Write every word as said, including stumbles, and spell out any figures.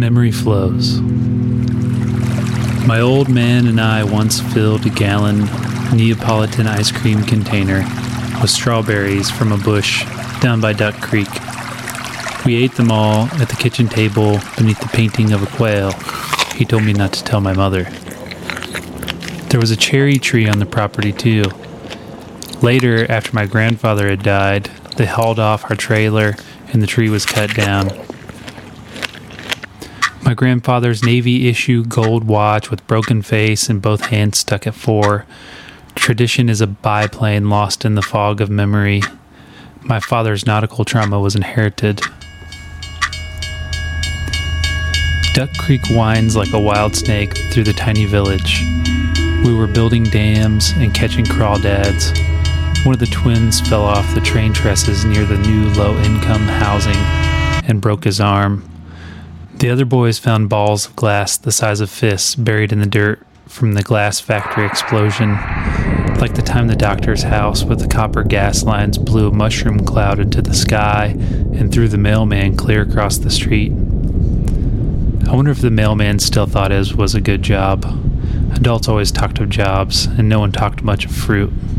Memory flows. My old man and I once filled a gallon Neapolitan ice cream container with strawberries from a bush down by Duck Creek. We ate them all at the kitchen table beneath the painting of a quail. He told me not to tell my mother. There was a cherry tree on the property too. Later, after my grandfather had died, they hauled off our trailer and the tree was cut down. My grandfather's Navy-issue gold watch with broken face and both hands stuck at four. Tradition is a biplane lost in the fog of memory. My father's nautical trauma was inherited. Duck Creek winds like a wild snake through the tiny village. We were building dams and catching crawdads. One of the twins fell off the train trusses near the new low-income housing and broke his arm. The other boys found balls of glass the size of fists buried in the dirt from the glass factory explosion, like the time the doctor's house with the copper gas lines blew a mushroom cloud into the sky and threw the mailman clear across the street. I wonder if the mailman still thought his was a good job. Adults always talked of jobs, and no one talked much of fruit.